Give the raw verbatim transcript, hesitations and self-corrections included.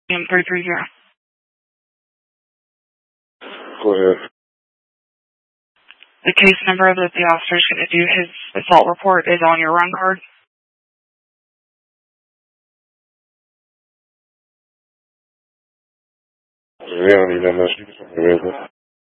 M three three zero. Go ahead. The case number that the officer is going to do his assault report is on your run card. Yeah, I need that much.